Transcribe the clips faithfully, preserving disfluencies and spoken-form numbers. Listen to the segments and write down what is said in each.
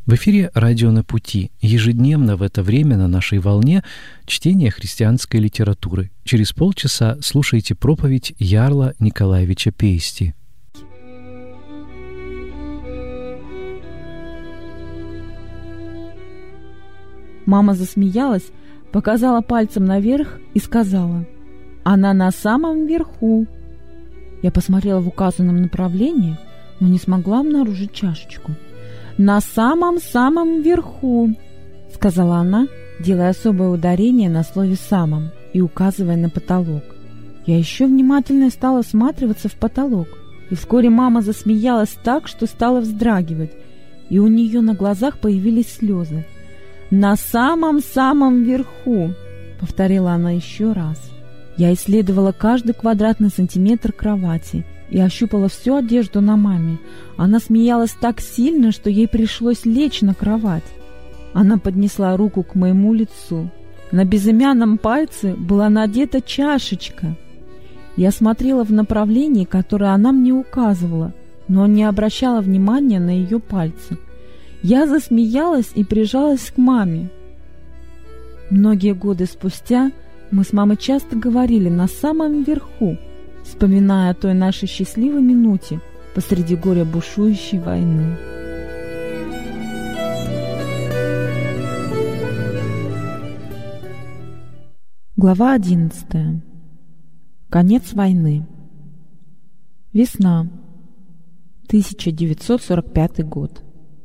В эфире «Радио на пути». Ежедневно в это время на нашей волне чтение христианской литературы. Через полчаса слушайте проповедь Ярла Николаевича Пейсти. Мама засмеялась, показала пальцем наверх и сказала: «Она на самом верху». Я посмотрела в указанном направлении, но не смогла обнаружить чашечку. «На самом-самом верху», — сказала она, делая особое ударение на слове «самом» и указывая на потолок. Я еще внимательно стала всматриваться в потолок, и вскоре мама засмеялась так, что стала вздрагивать, и у нее на глазах появились слезы. «На самом-самом верху», — повторила она еще раз. Я исследовала каждый квадратный сантиметр кровати и ощупала всю одежду на маме. Она смеялась так сильно, что ей пришлось лечь на кровать. Она поднесла руку к моему лицу. На безымянном пальце была надета чашечка. Я смотрела в направлении, которое она мне указывала, но не обращала внимания на ее пальцы. Я засмеялась и прижалась к маме. Многие годы спустя мы с мамой часто говорили «на самом верху», вспоминая о той нашей счастливой минуте посреди горя бушующей войны. Глава одиннадцатая. Конец войны. Весна. тысяча девятьсот сорок пятый год.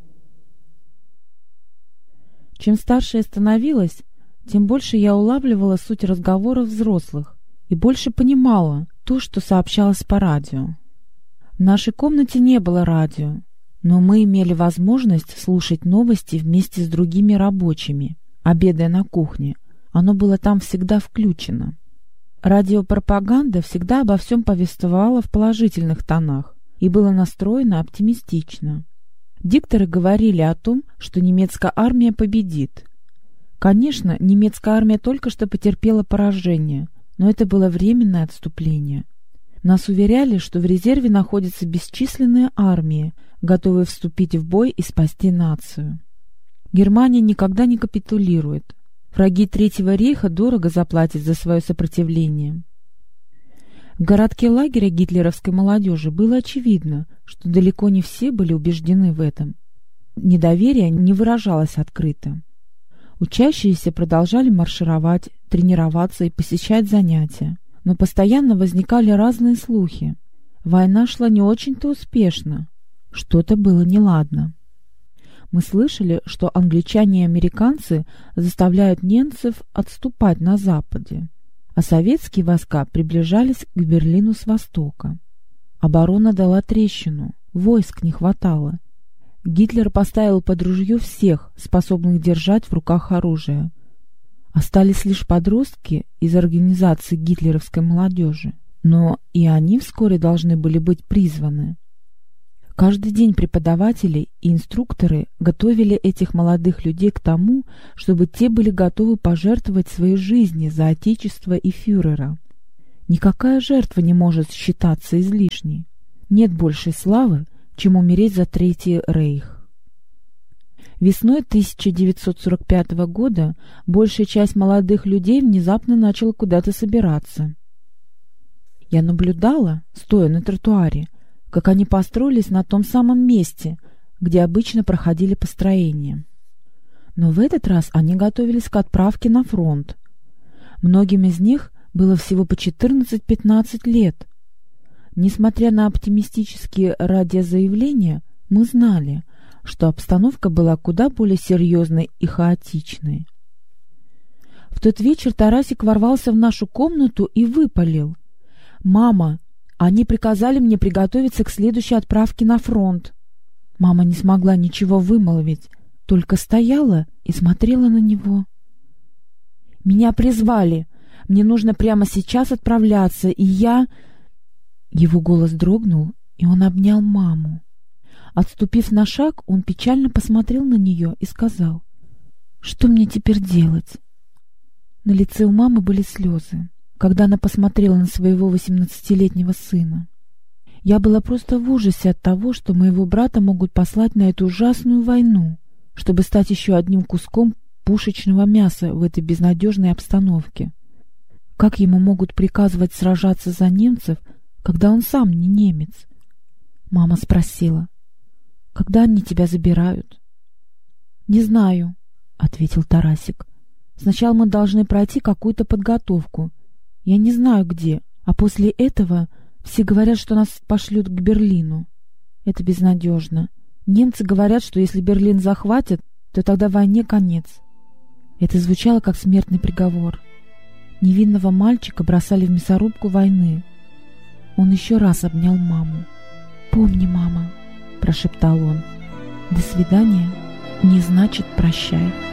Чем старше я становилась, тем больше я улавливала суть разговоров взрослых и больше понимала то, что сообщалось по радио. В нашей комнате не было радио, но мы имели возможность слушать новости вместе с другими рабочими, обедая на кухне. Оно было там всегда включено. Радиопропаганда всегда обо всем повествовала в положительных тонах и была настроена оптимистично. Дикторы говорили о том, что немецкая армия победит. Конечно, немецкая армия только что потерпела поражение, но это было временное отступление. Нас уверяли, что в резерве находятся бесчисленные армии, готовые вступить в бой и спасти нацию. Германия никогда не капитулирует. Враги Третьего рейха дорого заплатят за свое сопротивление. В городке лагеря гитлеровской молодежи было очевидно, что далеко не все были убеждены в этом. Недоверие не выражалось открыто. Учащиеся продолжали маршировать, тренироваться и посещать занятия, но постоянно возникали разные слухи. Война шла не очень-то успешно, что-то было неладно. Мы слышали, что англичане и американцы заставляют немцев отступать на западе, а советские войска приближались к Берлину с востока. Оборона дала трещину, войск не хватало. Гитлер поставил под ружье всех, способных держать в руках оружие. Остались лишь подростки из организации гитлеровской молодежи, но и они вскоре должны были быть призваны. Каждый день преподаватели и инструкторы готовили этих молодых людей к тому, чтобы те были готовы пожертвовать своей жизни за Отечество и фюрера. Никакая жертва не может считаться излишней. Нет большей славы, чем умереть за Третий рейх. Весной тысяча девятьсот сорок пятого года большая часть молодых людей внезапно начала куда-то собираться. Я наблюдала, стоя на тротуаре, как они построились на том самом месте, где обычно проходили построения. Но в этот раз они готовились к отправке на фронт. Многим из них было всего по четырнадцать-пятнадцать лет. Несмотря на оптимистические радиозаявления, мы знали, что обстановка была куда более серьезной и хаотичной. В тот вечер Тарасик ворвался в нашу комнату и выпалил: «Мама, они приказали мне приготовиться к следующей отправке на фронт». Мама не смогла ничего вымолвить, только стояла и смотрела на него. «Меня призвали. Мне нужно прямо сейчас отправляться, и я...» Его голос дрогнул, и он обнял маму. Отступив на шаг, он печально посмотрел на нее и сказал: «Что мне теперь делать?» На лице у мамы были слезы, когда она посмотрела на своего восемнадцатилетнего сына. Я была просто в ужасе от того, что моего брата могут послать на эту ужасную войну, чтобы стать еще одним куском пушечного мяса в этой безнадежной обстановке. Как ему могут приказывать сражаться за немцев, когда он сам не немец? Мама спросила: «Когда они тебя забирают?» «Не знаю», — ответил Тарасик. «Сначала мы должны пройти какую-то подготовку. Я не знаю где, а после этого все говорят, что нас пошлют к Берлину. Это безнадежно. Немцы говорят, что если Берлин захватят, то тогда войне конец». Это звучало как смертный приговор. Невинного мальчика бросали в мясорубку войны. Он еще раз обнял маму. «Помни, мама», — прошептал он, «до свидания не значит прощай».